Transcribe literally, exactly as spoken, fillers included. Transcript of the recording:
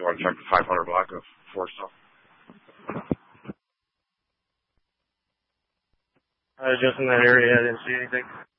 you want to check the five hundred block of four stuff. I was just in that area. I didn't see anything.